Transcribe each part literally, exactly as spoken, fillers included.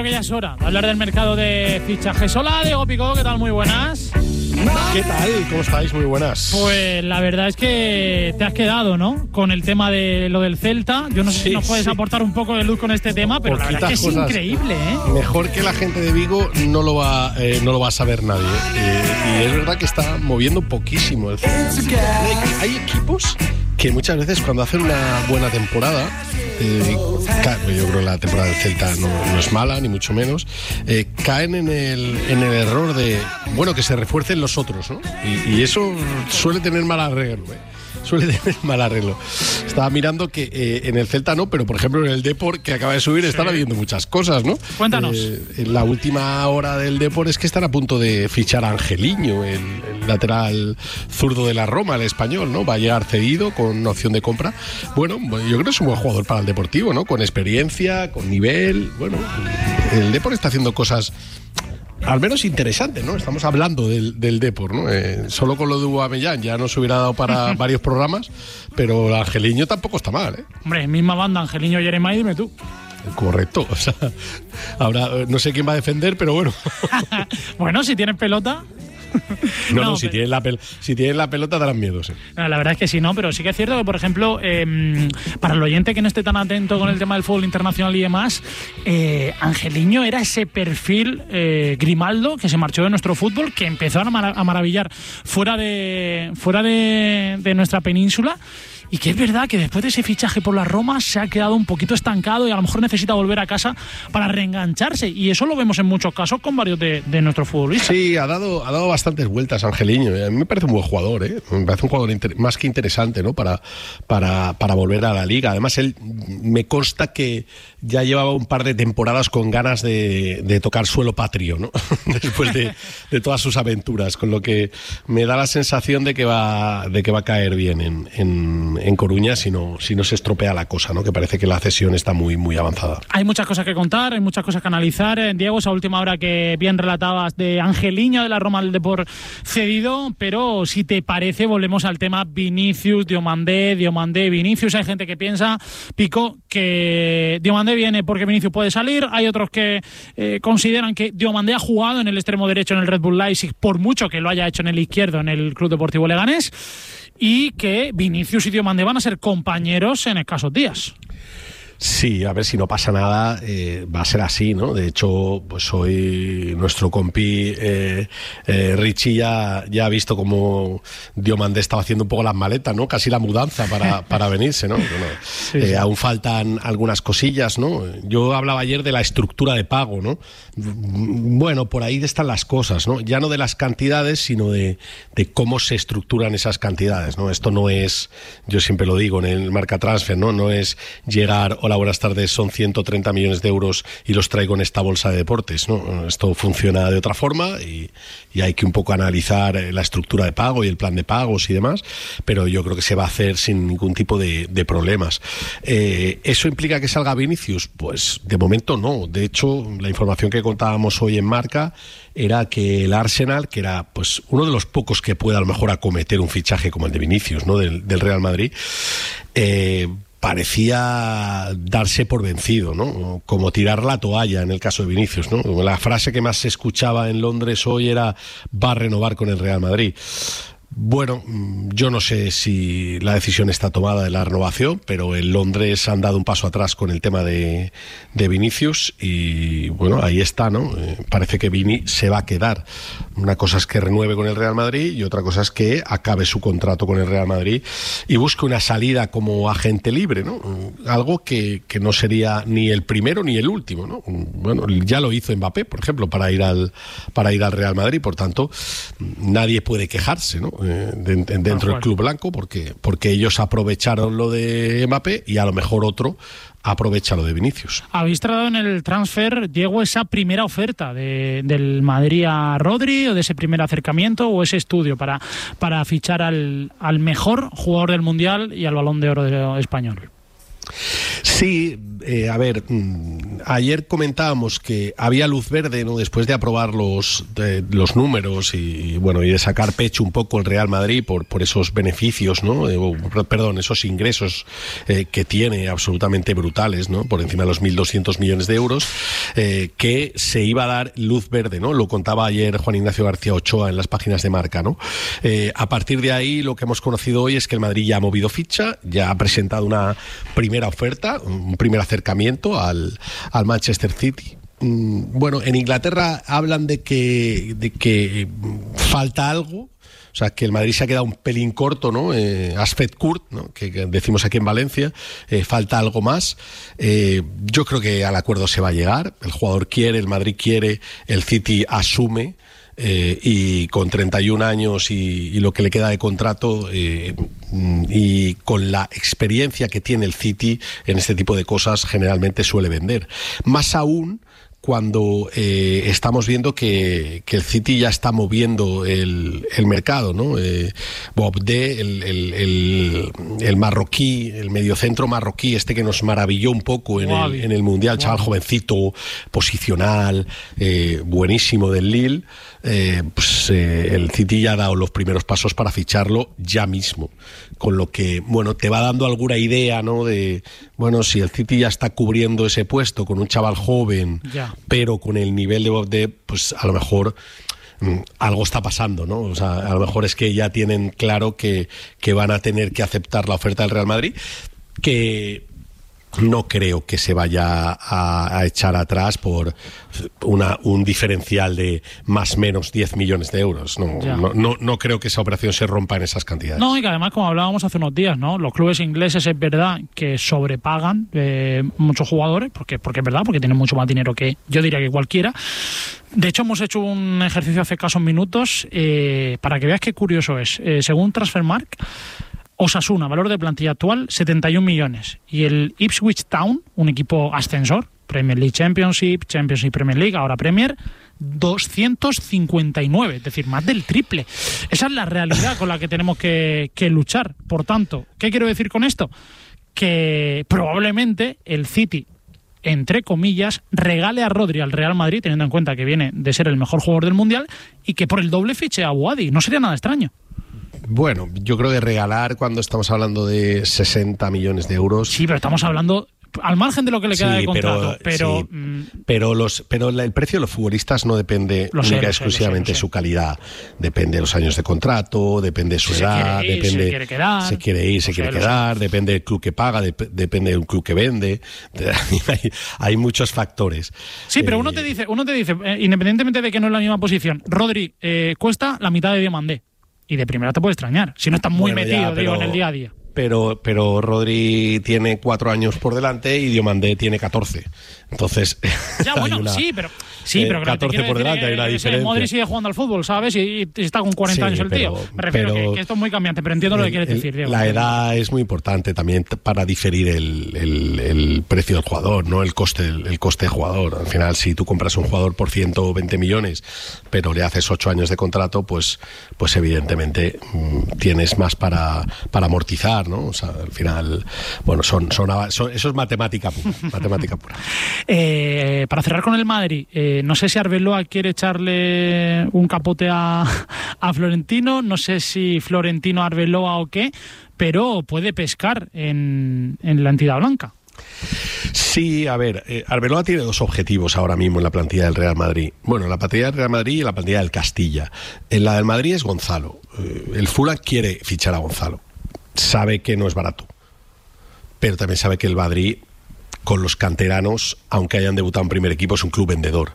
Que ya es hora de hablar del mercado de fichajes. Hola, Diego Picó, ¿qué tal? Muy buenas. ¿Qué tal? ¿Cómo estáis? Muy buenas. Pues la verdad es que te has quedado, ¿no? Con el tema de lo del Celta. Yo no sé sí, si nos puedes sí. aportar un poco de luz con este tema, pero Poquitas la verdad es que es increíble, ¿eh? Mejor que la gente de Vigo no lo va, eh, no lo va a saber nadie. Eh, y es verdad que está moviendo poquísimo el Celta. Hay, hay equipos que muchas veces cuando hacen una buena temporada, eh, ca- yo creo que la temporada del Celta no, no es mala, ni mucho menos, eh, caen en el, en el error de, bueno, que se refuercen los otros, ¿no? Y, y eso suele tener mal arreglo, ¿eh? Suele tener mal arreglo. Estaba mirando que eh, en el Celta no, pero por ejemplo en el Depor, que acaba de subir, sí. están habiendo muchas cosas, ¿no? Cuéntanos. Eh, en la última hora del Depor es que están a punto de fichar a Angeliño, el, el lateral zurdo de la Roma, el español, ¿no? Va a llegar cedido con opción de compra. Bueno, yo creo que es un buen jugador para el Deportivo, ¿no? Con experiencia, con nivel. Bueno, el Depor está haciendo cosas al menos interesante, ¿no? Estamos hablando del, del Depor, ¿no? Eh, solo con lo de Aubameyang ya nos hubiera dado para varios programas, pero el Angeliño tampoco está mal, ¿eh? Hombre, misma banda, Angeliño y Jeremai, dime tú. Correcto, o sea, ahora no sé quién va a defender, pero bueno. Bueno, si tienes pelota. No, no, no si, pero... tienes la pel- si tienes la pelota darán miedo, sí. No, la verdad es que sí, no, pero sí que es cierto que, por ejemplo, eh, para el oyente que no esté tan atento con el tema del fútbol internacional y demás, eh, Angeliño era ese perfil eh, Grimaldo que se marchó de nuestro fútbol, que empezó a, mar- a maravillar fuera de, fuera de, de nuestra península. Y que es verdad que después de ese fichaje por la Roma se ha quedado un poquito estancado y a lo mejor necesita volver a casa para reengancharse. Y eso lo vemos en muchos casos con varios de, de nuestros futbolistas. Sí, ha dado, ha dado bastantes vueltas Angeliño. A mí me parece un buen jugador, ¿eh? Me parece un jugador inter- más que interesante, ¿no? Para, para, para volver a la liga. Además, él me consta que ya llevaba un par de temporadas con ganas de, de tocar suelo patrio, ¿no? Después de, de todas sus aventuras. Con lo que me da la sensación de que va, de que va a caer bien en, en en Coruña si no, si no se estropea la cosa, ¿no? Que parece que la cesión está muy, muy avanzada. Hay muchas cosas que contar, hay muchas cosas que analizar. Diego, esa última hora que bien relatabas de Angeliño de la Roma al Depor cedido, pero si te parece volvemos al tema Vinicius, Diomandé, Diomandé, Vinicius. Hay gente que piensa, Pico, que Diomandé viene porque Vinicius puede salir. Hay otros que eh, consideran que Diomandé ha jugado en el extremo derecho en el Red Bull Leipzig, por mucho que lo haya hecho en el izquierdo en el Club Deportivo Leganés. Y que Vinicius y Diomandé van a ser compañeros en escasos días. Sí, a ver si no pasa nada, eh, va a ser así, ¿no? De hecho, pues hoy nuestro compi eh, eh, Richie ya, ya ha visto cómo Diomandé estaba haciendo un poco las maletas, ¿no? Casi la mudanza para, para venirse, ¿no? Bueno, sí, eh, sí. Aún faltan algunas cosillas, ¿no? Yo hablaba ayer de la estructura de pago, ¿no? Bueno, por ahí están las cosas, ¿no? Ya no de las cantidades, sino de, de cómo se estructuran esas cantidades, ¿no? Esto no es, yo siempre lo digo en el Marca Transfer, ¿no? No es llegar, hola, buenas tardes, son ciento treinta millones de euros y los traigo en esta bolsa de deportes, ¿no? Esto funciona de otra forma y, y hay que un poco analizar la estructura de pago y el plan de pagos y demás, pero yo creo que se va a hacer sin ningún tipo de, de problemas. Eh, ¿Eso implica que salga Vinicius? Pues de momento no. De hecho, la información que contábamos hoy en Marca era que el Arsenal, que era pues uno de los pocos que pueda a lo mejor acometer un fichaje como el de Vinicius, ¿no? Del, del Real Madrid, eh, parecía darse por vencido, ¿no? Como tirar la toalla en el caso de Vinicius, ¿no? La frase que más se escuchaba en Londres hoy era: va a renovar con el Real Madrid. Bueno, yo no sé si la decisión está tomada de la renovación, pero en Londres han dado un paso atrás con el tema de, de Vinicius y bueno, ahí está, ¿no? Eh, parece que Vini se va a quedar. Una cosa es que renueve con el Real Madrid y otra cosa es que acabe su contrato con el Real Madrid y busque una salida como agente libre, ¿no? Algo que, que no sería ni el primero ni el último, ¿no? Bueno, ya lo hizo Mbappé, por ejemplo, para ir al, para ir al Real Madrid, por tanto, nadie puede quejarse, ¿no? Eh, de, de, dentro del club blanco porque, porque ellos aprovecharon lo de Mbappé y a lo mejor otro aprovecha lo de Vinicius. ¿Habéis tratado en el transfer, Diego, esa primera oferta de, del Madrid a Rodri, o de ese primer acercamiento o ese estudio para, para fichar al, al mejor jugador del Mundial y al Balón de Oro de, español? Sí, eh, a ver, mmm, ayer comentábamos que había luz verde, ¿no? Después de aprobar los, de, los números y, bueno, y de sacar pecho un poco el Real Madrid por, por esos beneficios, ¿no? Eh, o, perdón, esos ingresos eh, que tiene absolutamente brutales, ¿no? Por encima de los mil doscientos millones de euros, eh, que se iba a dar luz verde, ¿no? Lo contaba ayer Juan Ignacio García Ochoa en las páginas de Marca, ¿no? Eh, a partir de ahí, lo que hemos conocido hoy es que el Madrid ya ha movido ficha, ya ha presentado una primera oferta, un primer acercamiento al, al Manchester City. Bueno, en Inglaterra hablan de que, de que falta algo. O sea, que el Madrid se ha quedado un pelín corto, ¿no? Eh, Asfet Kurt, ¿no? Que, que decimos aquí en Valencia, eh, falta algo más. Eh, yo creo que al acuerdo se va a llegar. El jugador quiere, el Madrid quiere, el City asume. Eh, y con treinta y un años y, y lo que le queda de contrato eh, y con la experiencia que tiene el City en este tipo de cosas, generalmente suele vender. Más aún cuando eh, estamos viendo que, que el City ya está moviendo el, el mercado, ¿no? Eh, Bobde, el, el, el, el marroquí, el mediocentro marroquí, este que nos maravilló un poco en el, en el Mundial, chaval jovencito, posicional, eh, buenísimo del Lille, eh, pues eh, el City ya ha dado los primeros pasos para ficharlo ya mismo, con lo que, bueno, te va dando alguna idea, ¿no? De, bueno, si el City ya está cubriendo ese puesto con un chaval joven, ya, pero con el nivel de Bobde, pues a lo mejor mmm, algo está pasando, ¿no? O sea, a lo mejor es que ya tienen claro que, que van a tener que aceptar la oferta del Real Madrid, que no creo que se vaya a, a echar atrás por una, un diferencial de más o menos diez millones de euros. No, no, no, no creo que esa operación se rompa en esas cantidades. No, y que además, como hablábamos hace unos días, ¿no? Los clubes ingleses es verdad que sobrepagan eh, muchos jugadores, porque, porque es verdad, porque tienen mucho más dinero que yo diría que cualquiera. De hecho, hemos hecho un ejercicio hace escasos minutos eh, para que veas qué curioso es. Eh, según Transfermarkt, Osasuna, valor de plantilla actual, setenta y un millones. Y el Ipswich Town, un equipo ascensor, Premier League Championship, Championship Premier League, ahora Premier, doscientos cincuenta y nueve, es decir, más del triple. Esa es la realidad con la que tenemos que, que luchar. Por tanto, ¿qué quiero decir con esto? Que probablemente el City, entre comillas, regale a Rodri al Real Madrid, teniendo en cuenta que viene de ser el mejor jugador del Mundial, y que por el doble fiche a Boadi. No sería nada extraño. Bueno, yo creo que regalar cuando estamos hablando de sesenta millones de euros... Sí, pero estamos hablando... Al margen de lo que le queda sí, de contrato, pero... pero, sí, mmm, pero, los, pero el precio de los futbolistas no depende única y exclusivamente de su calidad. Depende de los años de contrato, depende de su si edad, ir, depende... Se quiere quedar. Se quiere ir, se quiere quedar, depende del club que paga, de, depende del club que vende. Hay, hay muchos factores. Sí, pero eh, uno te dice, uno te dice eh, independientemente de que no es la misma posición, Rodri eh, cuesta la mitad de Diomandé. Y de primera te puede extrañar, si no estás muy bueno, metido ya, pero, digo, en el día a día. Pero, pero Rodri tiene cuatro años por delante y Diomandé tiene catorce. Entonces, ya bueno, una, sí, pero sí, pero eh, catorce por delante, hay una diferencia. Modric sigue jugando al fútbol, ¿sabes? Y, y está con cuarenta sí, años el pero, tío. Me refiero pero, que, que esto es muy cambiante, pero entiendo el, lo que quieres el, decir, Diego. La edad es muy importante también para diferir el, el, el precio del jugador, ¿no? El coste, el, el coste de jugador. Al final, si tú compras un jugador por ciento veinte millones, pero le haces ocho años de contrato, pues, pues evidentemente mmm, tienes más para, para amortizar, ¿no? O sea, al final, bueno, son, son, son eso es matemática pura, matemática pura. Eh, para cerrar con el Madrid, eh, no sé si Arbeloa quiere echarle un capote a, a Florentino, no sé si Florentino Arbeloa o qué, pero puede pescar en, en la entidad blanca. Sí, a ver, eh, Arbeloa tiene dos objetivos ahora mismo en la plantilla del Real Madrid. Bueno, la plantilla del Real Madrid y la plantilla del Castilla. En la del Madrid es Gonzalo. Eh, el Fulham quiere fichar a Gonzalo. Sabe que no es barato, pero también sabe que el Madrid, con los canteranos, aunque hayan debutado en primer equipo, es un club vendedor.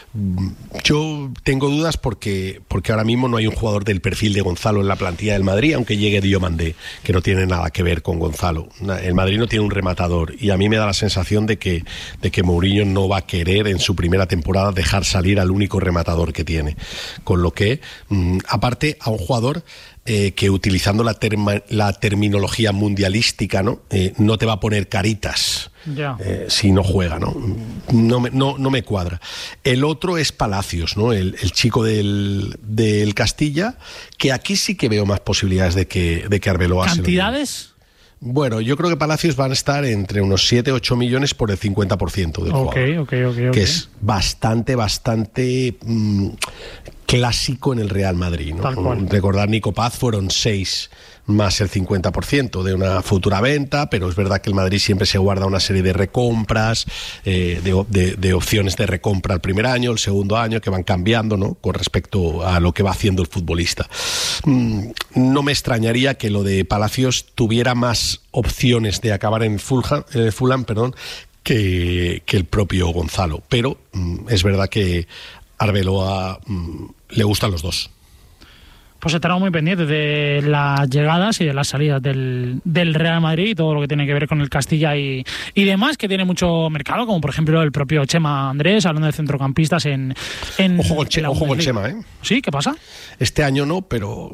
Yo tengo dudas porque, porque ahora mismo no hay un jugador del perfil de Gonzalo en la plantilla del Madrid, aunque llegue Diomandé, que no tiene nada que ver con Gonzalo. El Madrid no tiene un rematador y a mí me da la sensación de que, de que Mourinho no va a querer en su primera temporada dejar salir al único rematador que tiene. Con lo que, mmm, aparte, a un jugador Eh, que utilizando la, terma, la terminología mundialística, ¿no? Eh, no te va a poner caritas yeah. eh, si no juega, ¿no? No me, no, no me cuadra. El otro es Palacios, ¿no? El, el chico del, del Castilla, que aquí sí que veo más posibilidades de que, de que Arbeloa ¿Cantidades? Bueno, yo creo que Palacios van a estar entre unos siete ocho millones por el cincuenta por ciento del okay, jugador. Okay, okay, okay. Que es bastante, bastante mmm, clásico en el Real Madrid, ¿no? Tal cual. Recordar, Nico Paz fueron seis más el cincuenta por ciento de una futura venta, pero es verdad que el Madrid siempre se guarda una serie de recompras, eh, de, de, de opciones de recompra el primer año, el segundo año, que van cambiando, ¿no?, con respecto a lo que va haciendo el futbolista. Mm, no me extrañaría que lo de Palacios tuviera más opciones de acabar en Fulham, eh, Fulham perdón, que, que el propio Gonzalo, pero mm, es verdad que a Arbeloa mm, le gustan los dos. Pues estaremos muy pendientes de las llegadas y de las salidas del, del Real Madrid y todo lo que tiene que ver con el Castilla y, y demás, que tiene mucho mercado, como por ejemplo el propio Chema Andrés, hablando de centrocampistas en... en ojo con, che, ojo con Chema, ¿eh? ¿Sí? ¿Qué pasa? Este año no, pero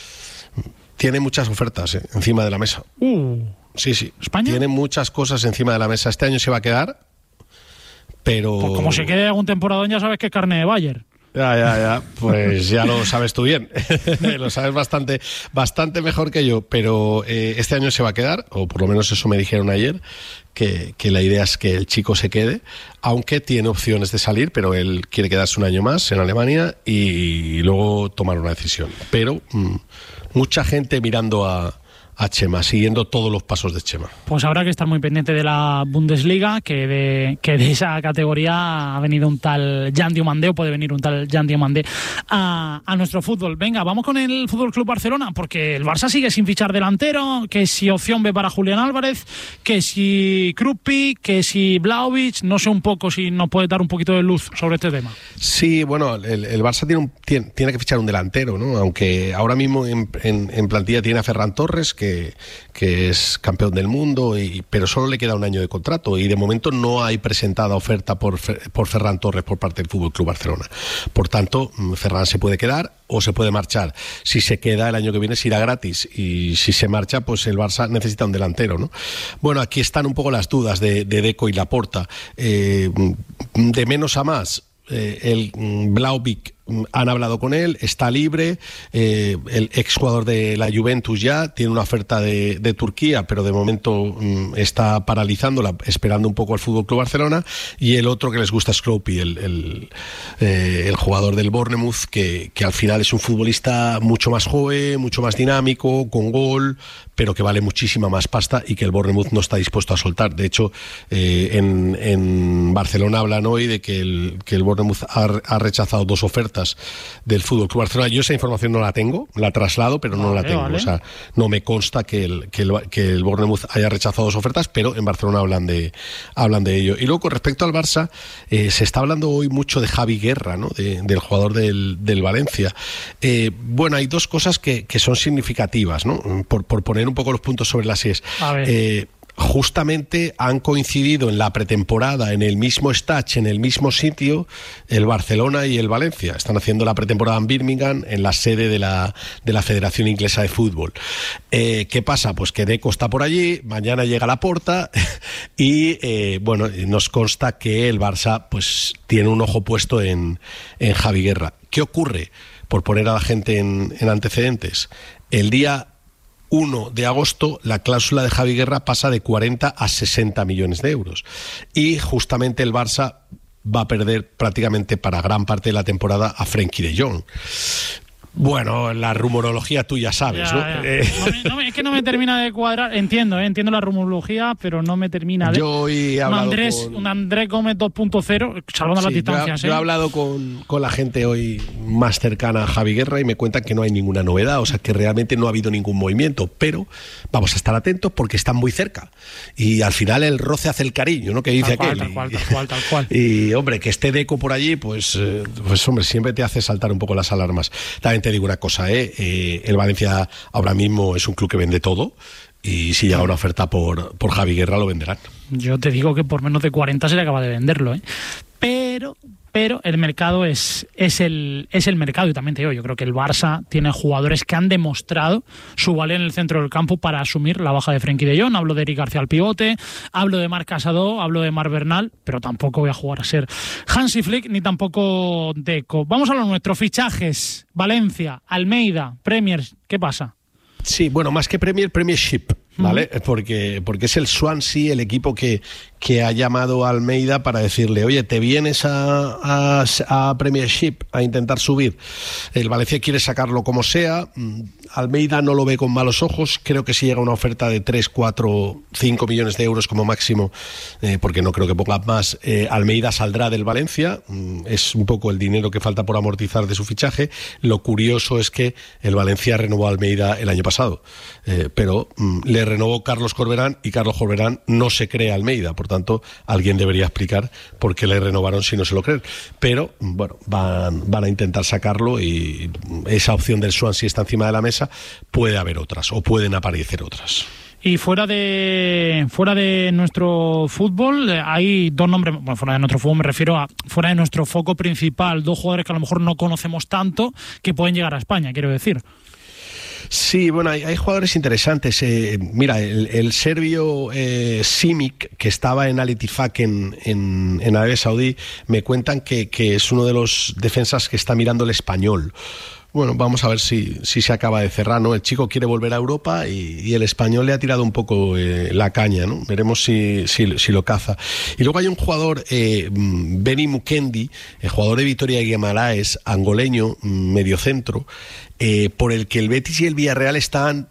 tiene muchas ofertas, ¿eh?, encima de la mesa. Uh, sí, sí. ¿España? Tiene muchas cosas encima de la mesa. Este año se va a quedar, pero... Pues como se quede algún temporadón, ya sabes que es carne de Bayer. Ya, ya, ya, pues ya lo sabes tú bien, lo sabes bastante, bastante mejor que yo, pero eh, este año se va a quedar, o por lo menos eso me dijeron ayer, que, que la idea es que el chico se quede, aunque tiene opciones de salir, pero él quiere quedarse un año más en Alemania y, y luego tomar una decisión. Pero mmm, mucha gente mirando a... a Chema, siguiendo todos los pasos de Chema. Pues habrá que estar muy pendiente de la Bundesliga, que de, que de esa categoría ha venido un tal Jan Diomandé, o puede venir un tal Jan Diomandé a, a nuestro fútbol. Venga, vamos con el Fútbol Club Barcelona, porque el Barça sigue sin fichar delantero, que si opción B para Julián Álvarez, que si Kruppi, que si Vlahovic, no sé un poco si nos puede dar un poquito de luz sobre este tema. Sí, bueno, el, el Barça tiene, un, tiene, tiene que fichar un delantero, ¿no? Aunque ahora mismo en, en, en plantilla tiene a Ferran Torres, que que es campeón del mundo, y, pero solo le queda un año de contrato y de momento no hay presentada oferta por, por Ferran Torres por parte del Fútbol Club Barcelona. Por tanto, Ferran se puede quedar o se puede marchar. Si se queda, el año que viene se irá gratis, y si se marcha, pues el Barça necesita un delantero, ¿no? Bueno, aquí están un poco las dudas de, de Deco y Laporta. Eh, de menos a más, eh, el Vlahovic, han hablado con él, está libre, eh, el exjugador de la Juventus ya tiene una oferta de, de Turquía, pero de momento mm, está paralizándola, esperando un poco al Fútbol Club Barcelona, y el otro que les gusta es Kruppi, el, el, eh, el jugador del Bournemouth, que, que al final es un futbolista mucho más joven, mucho más dinámico, con gol, pero que vale muchísima más pasta y que el Bournemouth no está dispuesto a soltar. De hecho, eh, en, en Barcelona hablan hoy de que el, que el Bournemouth ha, ha rechazado dos ofertas del Fútbol Club Barcelona. Yo esa información no la tengo, la traslado, pero no vale, la tengo. Vale. O sea, no me consta que el, que el, que el Bournemouth haya rechazado dos ofertas, pero en Barcelona hablan de, hablan de ello. Y luego, con respecto al Barça, eh, se está hablando hoy mucho de Javi Guerra, ¿no? De, del jugador del, del Valencia. Eh, bueno, hay dos cosas que, que son significativas, ¿no? Por, por poner un poco los puntos sobre las íes. A ver. Eh, Justamente han coincidido en la pretemporada, en el mismo stage, en el mismo sitio, el Barcelona y el Valencia. Están haciendo la pretemporada en Birmingham, en la sede de la, de la Federación Inglesa de Fútbol. Eh, ¿Qué pasa? Pues que Deco está por allí, mañana llega Laporta y eh, bueno, nos consta que el Barça pues tiene un ojo puesto en, en Javi Guerra. ¿Qué ocurre? Por poner a la gente en, en antecedentes, el día uno de agosto la cláusula de Javi Guerra pasa de cuarenta a sesenta millones de euros y justamente el Barça va a perder prácticamente para gran parte de la temporada a Frenkie de Jong. Bueno, la rumorología tú ya sabes, ya, ¿no? Ya. Eh. no, me, no me, es que no me termina de cuadrar. Entiendo, ¿eh? entiendo la rumorología, pero no me termina de... Yo hoy he hablado un Andrés, con... un Andrés Gómez dos punto cero, salvando sí, las distancias. Yo, ¿eh? yo he hablado con, con la gente hoy más cercana a Javi Guerra y me cuentan que no hay ninguna novedad, o sea que realmente no ha habido ningún movimiento, pero vamos a estar atentos porque están muy cerca y al final el roce hace el cariño, ¿no? Que dice tal aquel. Cual, tal cual, tal cual, tal cual. Y hombre, que esté Deco por allí, pues, eh, pues hombre, siempre te hace saltar un poco las alarmas. También te digo una cosa, ¿eh? Eh, el Valencia ahora mismo es un club que vende todo y si llega una oferta por, por Javi Guerra lo venderán. Yo te digo que por menos de cuarenta se le acaba de venderlo, ¿eh? Pero, pero el mercado es, es, el, es el mercado y también te digo, yo creo que el Barça tiene jugadores que han demostrado su valor en el centro del campo para asumir la baja de Frenkie de Jong. Hablo de Eric García al pivote, hablo de Marc Casado, hablo de Marc Bernal, pero tampoco voy a jugar a ser Hansi Flick ni tampoco Deco. Vamos a los nuestros fichajes. Valencia, Almeida, Premier, ¿qué pasa? Sí, bueno, más que Premier, Premiership. ¿vale? Uh-huh. Porque, porque es el Swansea el equipo que, que ha llamado a Almeida para decirle, oye, ¿te vienes a, a, a Premiership a intentar subir? El Valencia quiere sacarlo como sea. Almeida no lo ve con malos ojos. Creo que si llega una oferta de tres, cuatro, cinco millones de euros como máximo, eh, porque no creo que ponga más, eh, Almeida saldrá del Valencia. Es un poco el dinero que falta por amortizar de su fichaje. Lo curioso es que el Valencia renovó a Almeida el año pasado, eh, pero mm, le renovó Carlos Corberán y Carlos Corberán no se cree Almeida. Por tanto, alguien debería explicar por qué le renovaron si no se lo creen. Pero, bueno, van, van a intentar sacarlo y esa opción del Swansea está encima de la mesa. Puede haber otras o pueden aparecer otras. Y fuera de fuera de nuestro fútbol hay dos nombres, bueno, fuera de nuestro fútbol me refiero a fuera de nuestro foco principal, dos jugadores que a lo mejor no conocemos tanto que pueden llegar a España, quiero decir. Sí, bueno, hay, hay jugadores interesantes. Eh, mira, el, el serbio eh, Simic, que estaba en Al Itifaq en, en, en Arabia Saudí, me cuentan que, que es uno de los defensas que está mirando el Español. Bueno, vamos a ver si, si se acaba de cerrar, ¿no? El chico quiere volver a Europa y, y el Español le ha tirado un poco eh, la caña, ¿no? Veremos si, si, si lo caza. Y luego hay un jugador, eh, Benny Mukendi, el jugador de Vitoria Guimaraes, angoleño, mediocentro, eh, por el que el Betis y el Villarreal están...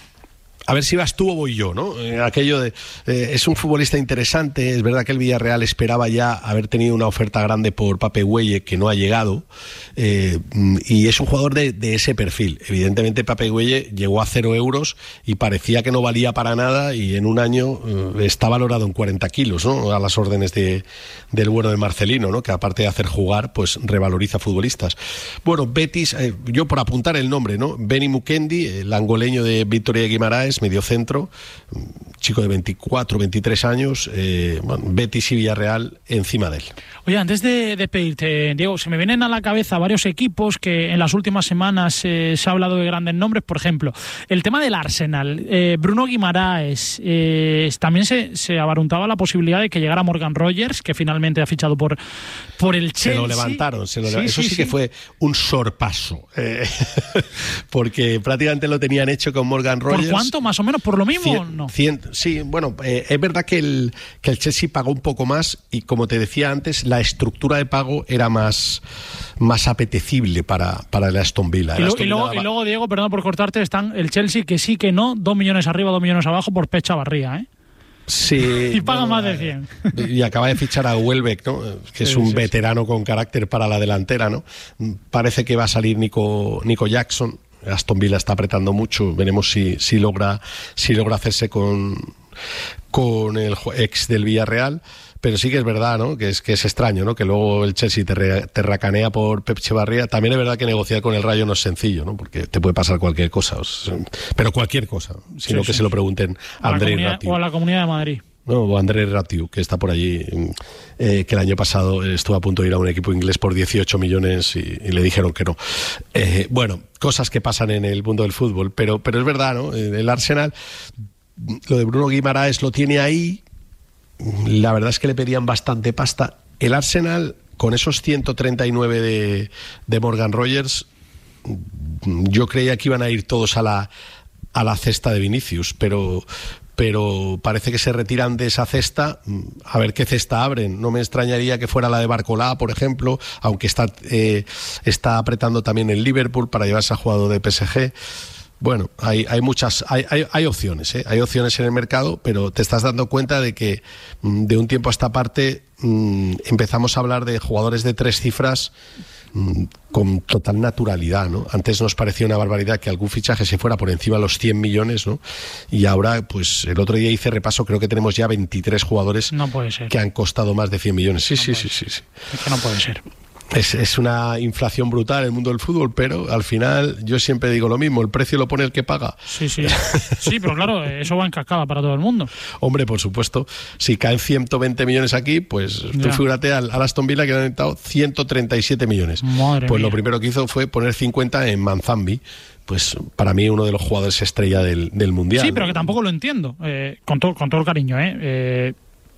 A ver si vas tú o voy yo, ¿no? Eh, aquello de... Eh, es un futbolista interesante. Es verdad que el Villarreal esperaba ya haber tenido una oferta grande por Pape Güelle, que no ha llegado. Eh, y es un jugador de, de ese perfil. Evidentemente Pape Güelle llegó a cero euros y parecía que no valía para nada y en un año eh, está valorado en cuarenta kilos, ¿no? A las órdenes de, del bueno de Marcelino, ¿no? Que aparte de hacer jugar, pues revaloriza futbolistas. Bueno, Betis, eh, yo por apuntar el nombre, ¿no? Benny Mukendi, el angoleño de Vitoria Guimaraes, mediocentro, chico de veinticuatro, veintitrés años, eh, bueno, Betis y Villarreal encima de él. Oye, antes de, de pedirte, Diego, se me vienen a la cabeza varios equipos que en las últimas semanas eh, se ha hablado de grandes nombres. Por ejemplo, el tema del Arsenal, eh, Bruno Guimaraes, eh, también se, se abaruntaba la posibilidad de que llegara Morgan Rogers, que finalmente ha fichado por, por el Chelsea. Se lo levantaron, se lo sí, levantaron. Eso sí, sí que sí. fue un sorpaso, eh, porque prácticamente lo tenían hecho con Morgan Rogers. ¿Por cuánto? ¿Más o menos? ¿Por lo mismo? Cien, no? cien, sí, bueno, eh, es verdad que el, que el Chelsea pagó un poco más y, como te decía antes, la estructura de pago era más, más apetecible para, para el Aston Villa. Y, el lo, Aston y, luego, Villa y luego, Diego, perdón por cortarte, están el Chelsea que sí, que no, dos millones arriba, dos millones abajo por Pecha Barría, ¿eh? Sí, y paga bueno, más de cien. Y acaba de fichar a Welbeck, ¿no? Que es sí, un sí, veterano sí. con carácter para la delantera, ¿no? Parece que va a salir Nico, Nico Jackson. Aston Villa está apretando mucho. Veremos si, si logra si logra hacerse con, con el ex del Villarreal. Pero sí que es verdad, ¿no? Que es que es extraño, ¿no? Que luego el Chelsea te, re, te racanea por Pep Echevarría. También es verdad que negociar con el Rayo no es sencillo, ¿no? Porque te puede pasar cualquier cosa. O sea, pero cualquier cosa. Sino sí, que sí. se lo pregunten a André Ratiu. O a la Comunidad de Madrid. No, o André Ratiu, que está por allí, eh, que el año pasado estuvo a punto de ir a un equipo inglés por dieciocho millones y, y le dijeron que no. Eh, bueno, cosas que pasan en el mundo del fútbol. Pero, pero es verdad, ¿no? El Arsenal, lo de Bruno Guimaraes lo tiene ahí. La verdad es que le pedían bastante pasta. El Arsenal, con esos ciento treinta y nueve de, de Morgan Rogers, yo creía que iban a ir todos a la, a la cesta de Vinicius, pero, pero parece que se retiran de esa cesta. A ver qué cesta abren. No me extrañaría que fuera la de Barcolá, por ejemplo, aunque está, eh, está apretando también el Liverpool para llevarse a jugador de P S G. Bueno, hay, hay muchas, hay, hay, hay opciones, ¿eh? Hay opciones en el mercado, pero te estás dando cuenta de que de un tiempo a esta parte mmm, empezamos a hablar de jugadores de tres cifras mmm, con total naturalidad, ¿no? Antes nos parecía una barbaridad que algún fichaje se fuera por encima de los cien millones, ¿no? Y ahora, pues el otro día hice repaso, creo que tenemos ya veintitrés jugadores no puede ser. que han costado más de cien millones. Sí, no sí, sí, sí, sí. Es que no puede ser. Es, es una inflación brutal en el mundo del fútbol, pero al final yo siempre digo lo mismo, el precio lo pone el que paga. Sí, sí, sí, pero claro, eso va en cascada para todo el mundo. Hombre, por supuesto, si caen ciento veinte millones aquí, pues ya. Tú figúrate al, al Aston Villa que le han entrado ciento treinta y siete millones. Madre pues mía. Lo primero que hizo fue poner cincuenta en Manzambi, pues para mí uno de los jugadores estrella del, del Mundial. Sí, pero que tampoco lo entiendo, eh, con, to, con todo el cariño, ¿eh? eh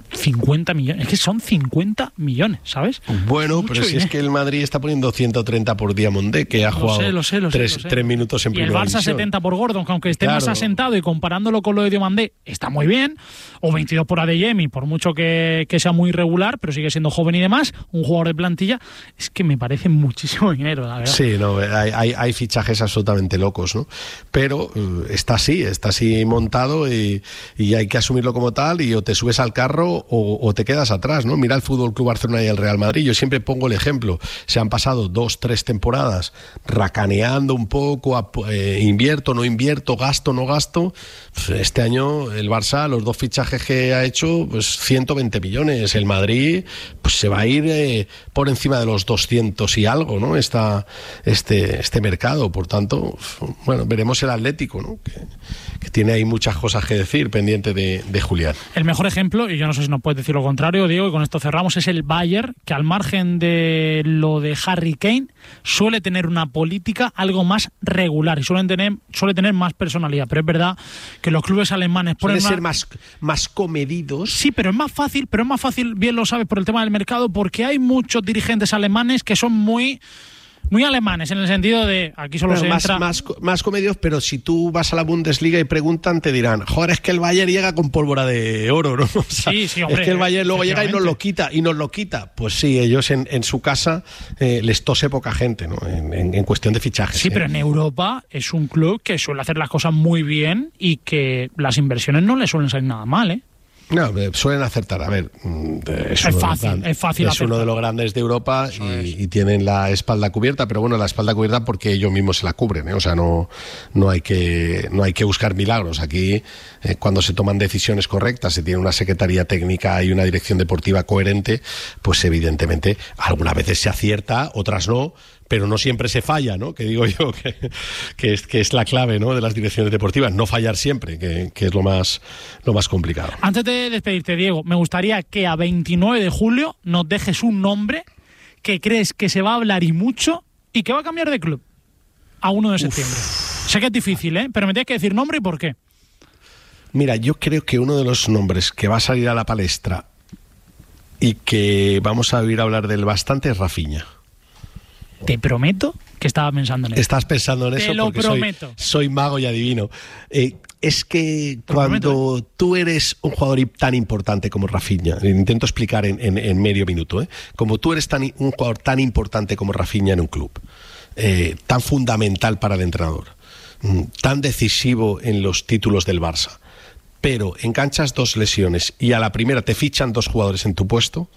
cincuenta millones, es que son cincuenta millones, ¿sabes? Bueno, Mucho pero si dinero. es que el Madrid está poniendo ciento treinta por Diamondé, que ha Lo jugado sé, lo sé, lo sé, tres, lo sé. tres minutos en Y el primera Barça división. setenta por Gordon, que aunque esté más Claro. asentado y comparándolo con lo de Diomandé, está muy bien. O veintidós por Adeyemi, por mucho que, que sea muy irregular, pero sigue siendo joven y demás. Un jugador de plantilla, es que me parece muchísimo dinero, la verdad. Sí, no, hay, hay, hay fichajes absolutamente locos, ¿no? Pero uh, está así, está así montado y, y hay que asumirlo como tal, y o te subes al carro o, o te quedas atrás, ¿no? Mira el Fútbol Club Barcelona y el Real Madrid. Yo siempre pongo el ejemplo. Se han pasado dos, tres temporadas racaneando un poco, a, eh, invierto, no invierto, gasto, no gasto. Este año el Barça, los dos fichajes que ha hecho, pues ciento veinte millones. El Madrid, pues se va a ir eh, por encima de los doscientos y algo, ¿no? Esta, este, este mercado. Por tanto, bueno, veremos el Atlético, ¿no? Que, que tiene ahí muchas cosas que decir pendiente de, de Julián. El mejor ejemplo, y yo no sé si nos puedes decir lo contrario, Diego, y con esto cerramos, es el Bayern, que al margen de lo de Harry Kane, suele tener una política algo más regular y suelen tener, suele tener más personalidad. Pero es verdad que los clubes alemanes ponen Suelen más... ser más, más comedidos. Sí, pero es más fácil, pero es más fácil, bien lo sabes, por el tema del mercado, porque hay muchos dirigentes alemanes que son muy... Muy alemanes, en el sentido de aquí solo Bueno, se más, entra... más, más comedios, pero si tú vas a la Bundesliga y preguntan, te dirán, joder, es que el Bayern llega con pólvora de oro, ¿no? O sea, Sí, sí, hombre, es que el Bayern luego llega y nos lo efectivamente. quita, y nos lo quita. Pues sí, ellos en, en su casa eh, les tose poca gente, ¿no? En, en, en cuestión de fichajes. Sí, ¿eh? pero en Europa es un club que suele hacer las cosas muy bien y que las inversiones no le suelen salir nada mal, ¿eh? No, eh, suelen acertar. A ver, mm, es, Es uno de los fácil, gran- es fácil Es acertar. uno de los grandes de Europa y, y tienen la espalda cubierta, pero bueno, la espalda cubierta porque ellos mismos se la cubren, ¿eh? O sea, no, no hay que, no hay que buscar milagros. Aquí, eh, cuando se toman decisiones correctas, se tiene una secretaría técnica y una dirección deportiva coherente, pues evidentemente algunas veces se acierta, otras no, pero no siempre se falla, ¿no? Que digo yo que, que, es, que es la clave, ¿no? De las direcciones deportivas, no fallar siempre, que, que es lo más, lo más complicado. Antes de despedirte, Diego, me gustaría que a veintinueve de julio nos dejes un nombre que crees que se va a hablar y mucho y que va a cambiar de club a uno de septiembre. Sé que es difícil, ¿eh? Pero me tienes que decir nombre y por qué. Mira, yo creo que uno de los nombres que va a salir a la palestra y que vamos a oír hablar del bastante es Rafinha. Te prometo que estaba pensando en eso. Estás pensando en Te eso lo porque soy, prometo. soy mago y adivino. Eh, es que Te lo cuando prometo, tú eres un jugador tan importante como Rafinha, intento explicar en, en, en medio minuto, ¿eh? Como tú eres tan, un jugador tan importante como Rafinha en un club, eh, tan fundamental para el entrenador, mm, tan decisivo en los títulos del Barça, pero enganchas dos lesiones y a la primera te fichan dos jugadores en tu puesto,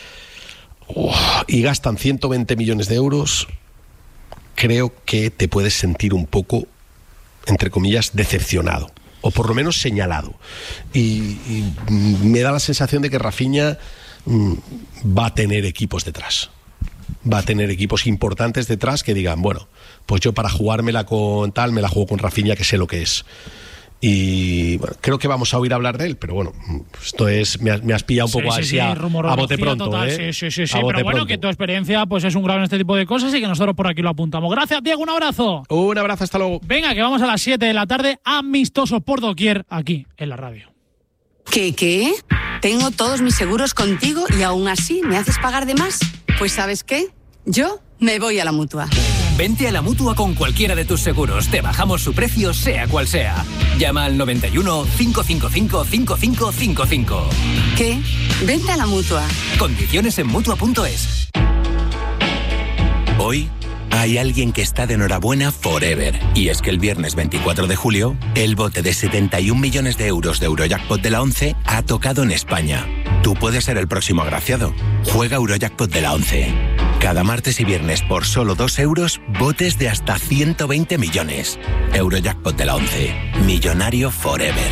oh, y gastan ciento veinte millones de euros, creo que te puedes sentir un poco, entre comillas, decepcionado, o por lo menos señalado. Y, y me da la sensación de que Rafinha mm, va a tener equipos detrás. Va a tener equipos importantes detrás que digan, bueno, pues yo para jugármela con tal, me la juego con Rafinha, que sé lo que es. Y bueno, creo que vamos a oír hablar de él, pero bueno, esto es, me has, me has pillado un poco Sí, sí, así sí, a, a rumorología bote pronto, total, ¿eh? Sí, sí, sí, sí. A bote Pero bueno, pronto. que tu experiencia pues es un grado en este tipo de cosas y que nosotros por aquí lo apuntamos. Gracias, Diego, un abrazo. Un abrazo, hasta luego. Venga, que vamos a las siete de la tarde, amistosos por doquier, aquí en la radio. ¿Qué, qué? Tengo todos mis seguros contigo y aún así me haces pagar de más. Pues ¿sabes qué? Yo me voy a la Mutua. Vente a la Mutua con cualquiera de tus seguros. Te bajamos su precio, sea cual sea. Llama al noventa y uno, cinco cinco cinco, cinco cinco cinco cinco. ¿Qué? Vente a la Mutua. Condiciones en Mutua punto es. Hoy hay alguien que está de enhorabuena forever. Y es que el viernes veinticuatro de julio, el bote de setenta y un millones de euros de Eurojackpot de la once ha tocado en España. Tú puedes ser el próximo agraciado. Juega Eurojackpot de la once. Cada martes y viernes por solo dos euros, botes de hasta ciento veinte millones. Eurojackpot de la once. Millonario forever.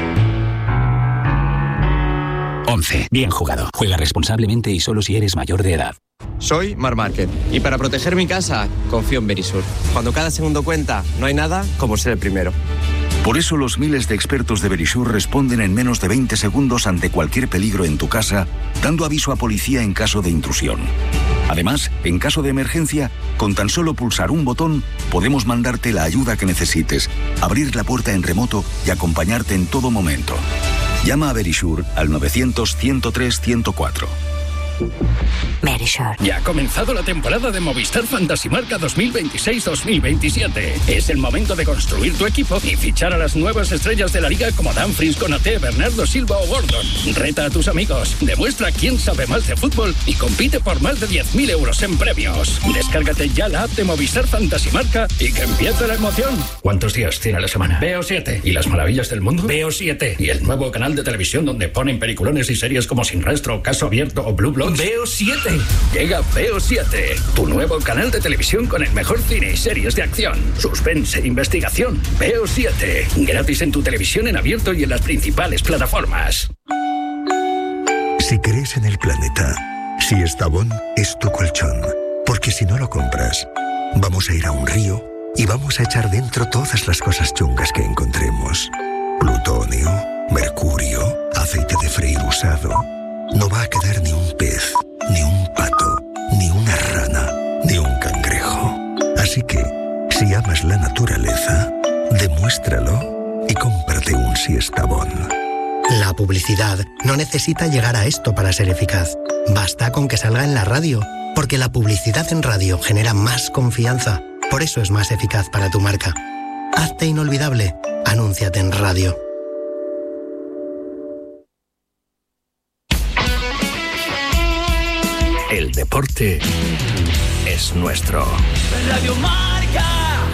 once. Bien jugado. Juega responsablemente y solo si eres mayor de edad. Soy Mar Márquez y para proteger mi casa confío en Verisur. Cuando cada segundo cuenta, no hay nada como ser el primero. Por eso los miles de expertos de Verisur responden en menos de veinte segundos ante cualquier peligro en tu casa, dando aviso a policía en caso de intrusión. Además, en caso de emergencia, con tan solo pulsar un botón, podemos mandarte la ayuda que necesites, abrir la puerta en remoto y acompañarte en todo momento. Llama a Verisure al novecientos, ciento tres, ciento cuatro. Verisure. Ya ha comenzado la temporada de Movistar Fantasy Marca dos mil veintiséis dos mil veintisiete. Es el momento de construir tu equipo y fichar a las nuevas estrellas de la liga como Dumfries, Konaté, Bernardo Silva o Gordon. Reta a tus amigos, demuestra quién sabe más de fútbol y compite por más de diez mil euros en premios. Descárgate ya la app de Movistar Fantasy Marca y que empiece la emoción. ¿Cuántos días tiene la semana? Veo siete. ¿Y las maravillas del mundo? Veo siete. ¿Y el nuevo canal de televisión donde ponen peliculones y series como Sin Rastro, Caso Abierto o Blue Bloods? Veo siete. Llega Veo siete, tu nuevo canal de televisión con el mejor cine y series de acción, suspense e investigación. Veo siete, gratis en tu televisión en abierto y en las principales plataformas. Si crees en el planeta, si Estavón es tu colchón, porque si no lo compras, vamos a ir a un río y vamos a echar dentro todas las cosas chungas que encontremos. Plutonio, mercurio, aceite de freír usado. No va a quedar ni un pez, ni un pato, ni una rana, ni un cangrejo. Así que, si amas la naturaleza, demuéstralo y cómprate un Siestabón. La publicidad no necesita llegar a esto para ser eficaz. Basta con que salga en la radio, porque la publicidad en radio genera más confianza. Por eso es más eficaz para tu marca. Hazte inolvidable. Anúnciate en radio. El deporte es nuestro. Radio Marca.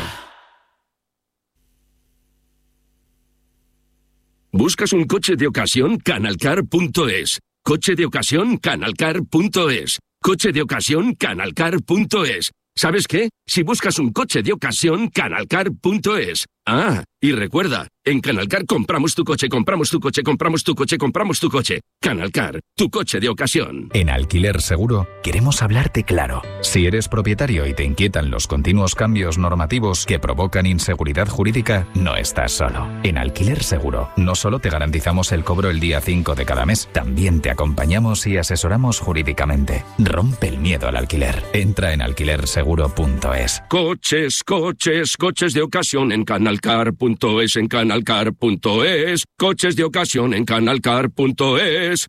¿Buscas un coche de ocasión? Canalcar punto es. Coche de ocasión, Canalcar punto es. Coche de ocasión, Canalcar punto es. ¿Sabes qué? Si buscas un coche de ocasión, Canalcar punto es. Ah, y recuerda, en Canalcar compramos tu coche, compramos tu coche, compramos tu coche, compramos tu coche. Canalcar, tu coche de ocasión. En Alquiler Seguro queremos hablarte claro. Si eres propietario y te inquietan los continuos cambios normativos que provocan inseguridad jurídica, no estás solo. En Alquiler Seguro no solo te garantizamos el cobro el día cinco de cada mes, también te acompañamos y asesoramos jurídicamente. Rompe el miedo al alquiler. Entra en alquiler seguro punto es. Coches, coches, coches de ocasión en Canalcar punto es, en Canalcar punto es. Coches de ocasión en Canalcar punto es.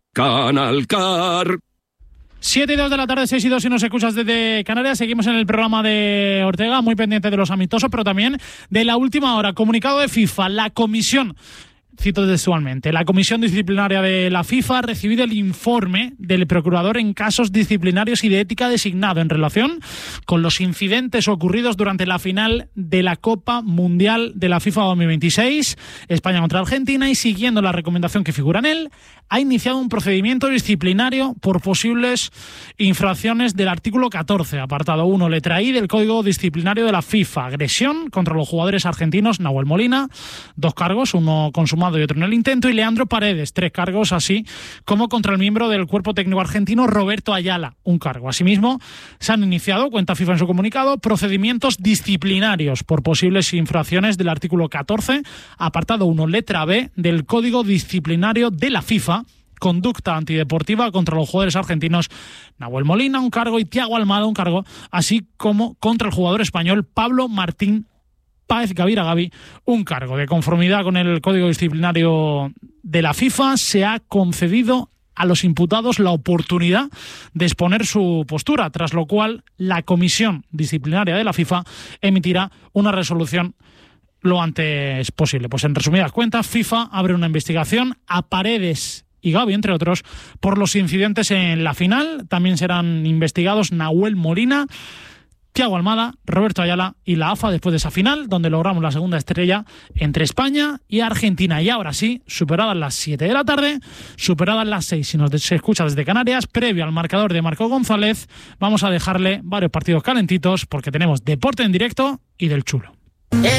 Canalcar. siete y dos de la tarde, seis y dos si nos escuchas desde Canarias. Seguimos en el programa de Ortega, muy pendiente de los amistosos, pero también de la última hora. Comunicado de FIFA, la comisión... Cito textualmente. La Comisión Disciplinaria de la FIFA ha recibido el informe del procurador en casos disciplinarios y de ética designado en relación con los incidentes ocurridos durante la final de la Copa Mundial de la FIFA dos mil veintiséis, España contra Argentina, y siguiendo la recomendación que figura en él, ha iniciado un procedimiento disciplinario por posibles infracciones del artículo catorce, apartado uno, letra I del Código Disciplinario de la FIFA. Agresión contra los jugadores argentinos Nahuel Molina, dos cargos, uno consumado y otro en el intento, y Leandro Paredes, tres cargos, así como contra el miembro del cuerpo técnico argentino Roberto Ayala, un cargo. Asimismo, se han iniciado, cuenta FIFA en su comunicado, procedimientos disciplinarios por posibles infracciones del artículo catorce, apartado uno, letra B del Código Disciplinario de la FIFA, conducta antideportiva contra los jugadores argentinos Nahuel Molina, un cargo, y Thiago Almada, un cargo, así como contra el jugador español Pablo Martín Páez Gavira Gavi, un cargo. De conformidad con el Código Disciplinario de la FIFA, se ha concedido a los imputados la oportunidad de exponer su postura, tras lo cual la Comisión Disciplinaria de la FIFA emitirá una resolución lo antes posible. Pues en resumidas cuentas, FIFA abre una investigación a Paredes y Gavi, entre otros, por los incidentes en la final. También serán investigados Nahuel Molina, Thiago Almada, Roberto Ayala y la A F A después de esa final, donde logramos la segunda estrella entre España y Argentina. Y ahora sí, superadas las siete de la tarde, superadas las seis si nos se escucha desde Canarias, previo al marcador de Marco González, vamos a dejarle varios partidos calentitos porque tenemos deporte en directo y del chulo.